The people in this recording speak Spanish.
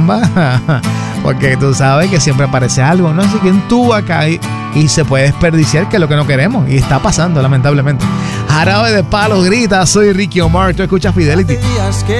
caramba. Porque tú sabes que siempre aparece algo, ¿no? Así que en tu acá y se puede desperdiciar, que es lo que no queremos. Y está pasando, lamentablemente. Jarabe de Palo grita, soy Ricky Omar, tú escuchas Fidelity.